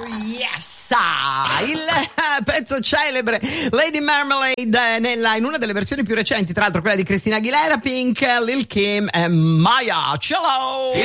Yes! Il pezzo celebre Lady Marmalade in una delle versioni più recenti, tra l'altro quella di Christina Aguilera, Pink, Lil Kim e Maya. Ciao!